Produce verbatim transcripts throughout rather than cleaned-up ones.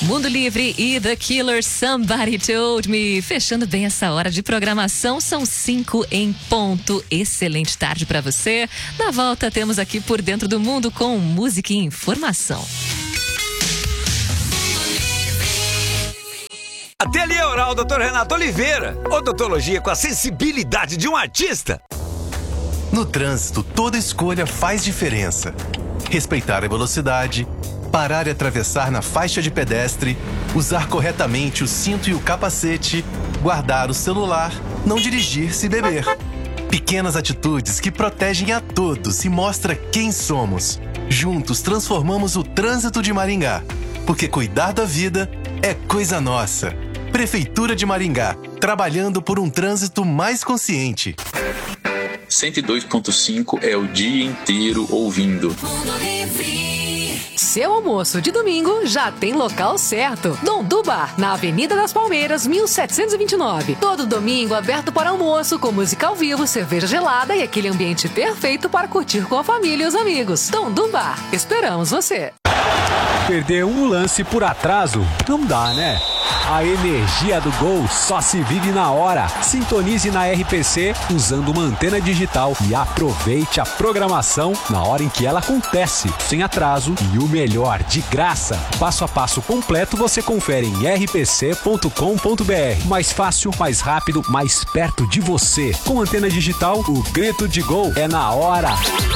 Mundo Livre e The Killer, Somebody Told Me. Fechando bem essa hora de programação, são cinco em ponto. Excelente tarde para você. Na volta temos aqui Por Dentro do Mundo com música e informação. Ateliê Oral, doutor Renato Oliveira. Odontologia com a sensibilidade de um artista. No trânsito, toda escolha faz diferença. Respeitar a velocidade, parar e atravessar na faixa de pedestre, usar corretamente o cinto e o capacete, guardar o celular, não dirigir se beber. Pequenas atitudes que protegem a todos e mostram quem somos. Juntos transformamos o trânsito de Maringá, porque cuidar da vida é coisa nossa. Prefeitura de Maringá, trabalhando por um trânsito mais consciente. cento e dois ponto cinco é o dia inteiro ouvindo. Seu almoço de domingo já tem local certo. Dondu Bar, na Avenida das Palmeiras, mil setecentos e vinte e nove. Todo domingo aberto para almoço, com música ao vivo, cerveja gelada e aquele ambiente perfeito para curtir com a família e os amigos. Dondu Bar, esperamos você. Perder um lance por atraso não dá, né? A energia do gol só se vive na hora. Sintonize na R P C usando uma antena digital e aproveite a programação na hora em que ela acontece, sem atraso e o melhor, de graça. Passo a passo completo você confere em r p c ponto com ponto b r. Mais fácil, mais rápido, mais perto de você. Com antena digital, o grito de gol é na hora.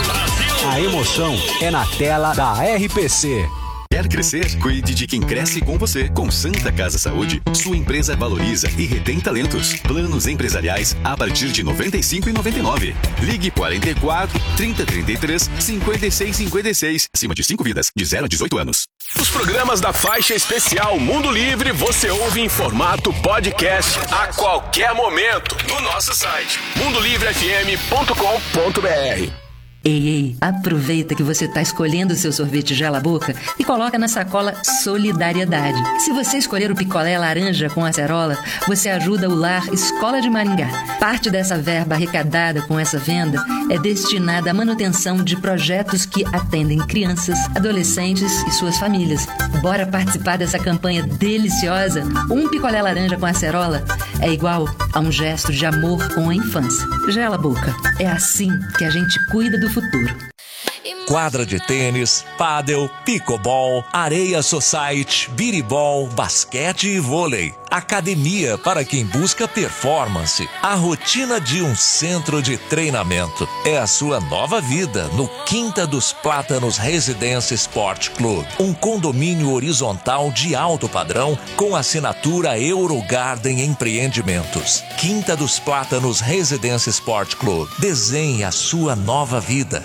A emoção é na tela da R P C. Quer crescer? Cuide de quem cresce com você. Com Santa Casa Saúde, sua empresa valoriza e retém talentos. Planos empresariais a partir de noventa e cinco reais e noventa e nove centavos. Ligue quarenta e quatro, trinta, trinta e três, cinquenta e seis, cinquenta e seis. Acima de cinco vidas, de zero a dezoito anos. Os programas da faixa especial Mundo Livre você ouve em formato podcast a qualquer momento no nosso site mundo livre f m ponto com ponto b r. Ei, ei, aproveita que você está escolhendo o seu sorvete Gela Boca e coloca na sacola Solidariedade. Se você escolher o picolé laranja com acerola, você ajuda o Lar Escola de Maringá. Parte dessa verba arrecadada com essa venda é destinada à manutenção de projetos que atendem crianças, adolescentes e suas famílias. Bora participar dessa campanha deliciosa? Um picolé laranja com acerola é igual a um gesto de amor com a infância. Gela Boca, é assim que a gente cuida do futuro. Quadra de tênis, pádel, pickleball, areia society, biribol, basquete e vôlei. Academia para quem busca performance. A rotina de um centro de treinamento. É a sua nova vida no Quinta dos Plátanos Residência Sport Club. Um condomínio horizontal de alto padrão com assinatura Eurogarden Empreendimentos. Quinta dos Plátanos Residência Sport Club. Desenhe a sua nova vida.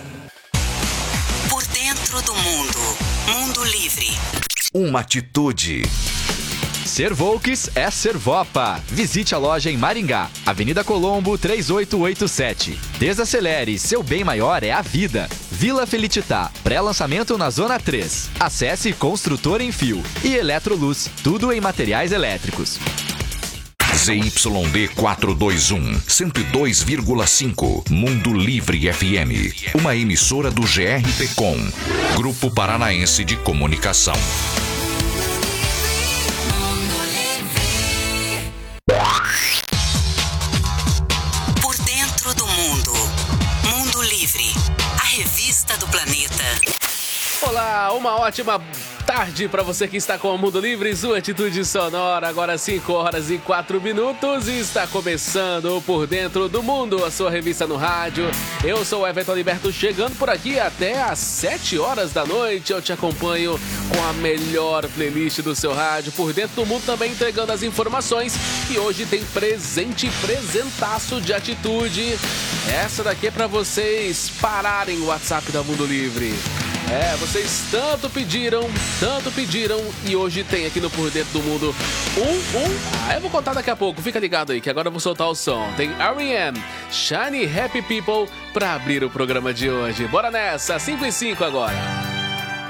Por dentro do mundo. Mundo Livre. Uma atitude. Ser Volks é ser Vopa. Visite a loja em Maringá, Avenida Colombo três oito oito sete. Desacelere, seu bem maior é a vida. Vila Felicità, pré-lançamento na Zona três. Acesse Construtor em Fio e Eletroluz, tudo em materiais elétricos. Z Y D quatrocentos e vinte e um, cento e dois vírgula cinco, Mundo Livre F M, uma emissora do G R P Com, Grupo Paranaense de Comunicação. Por dentro do mundo. Mundo Livre, a revista do planeta. Olá, uma ótima tarde para você que está com o Mundo Livre, sua atitude sonora. Agora cinco horas e quatro minutos e está começando Por Dentro do Mundo, a sua revista no rádio. Eu sou o Everton Liberto, chegando por aqui até às sete horas da noite. Eu te acompanho com a melhor playlist do seu rádio. Por Dentro do Mundo também entregando as informações. E hoje tem presente, presentaço de atitude. Essa daqui é para vocês pararem o WhatsApp da Mundo Livre. É, vocês tanto pediram, tanto pediram, e hoje tem aqui no Por Dentro do Mundo um, um... Ah, eu vou contar daqui a pouco, fica ligado aí, que agora eu vou soltar o som. Tem R E M, Shiny Happy People, pra abrir o programa de hoje. Bora nessa, cinco e cinco agora.